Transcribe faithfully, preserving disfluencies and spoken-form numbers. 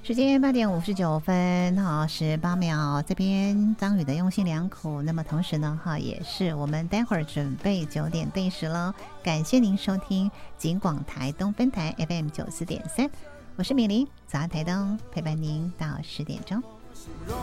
时间八点五十九分，哈，十八秒。这边张宇的用心良苦，那么同时呢，哈，也是我们待会儿准备九点对时了。感谢您收听警广台东分台 F M 九四点三，我是米玲，早安台东陪伴您到十点钟。